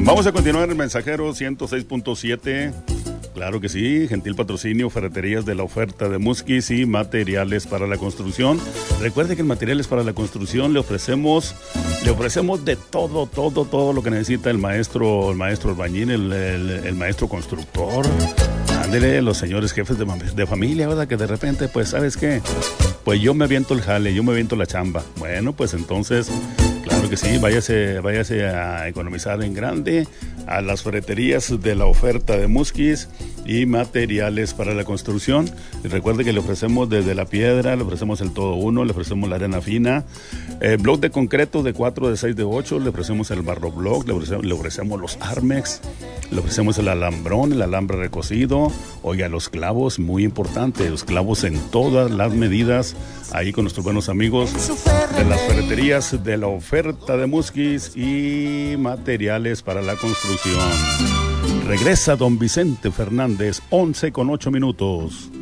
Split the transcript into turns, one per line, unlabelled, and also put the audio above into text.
Vamos a continuar en Mensajero 106.7. Claro que sí, gentil patrocinio, ferreterías de la oferta de Musquis y materiales para la construcción. Recuerde que en materiales para la construcción le ofrecemos de todo lo que necesita el maestro albañil, el maestro constructor. Ándele, los señores jefes de familia, ¿verdad? Que de repente, pues, ¿sabes qué? Pues yo me aviento el jale, yo me aviento la chamba. Bueno, pues entonces, claro que sí, váyase a economizar en grande a las ferreterías de la oferta de Musquis y materiales para la construcción. Y recuerde que le ofrecemos desde la piedra, le ofrecemos el todo uno, le ofrecemos la arena fina, bloc de concreto de 4, de 6, de 8, le ofrecemos el barro block, le ofrecemos los Armex, le ofrecemos el alambrón, el alambre recocido, oiga, los clavos, muy importante, los clavos en todas las medidas, ahí con nuestros buenos amigos de las ferreterías de la oferta de Musquis y materiales para la construcción. Regresa don Vicente Fernández, 11:08.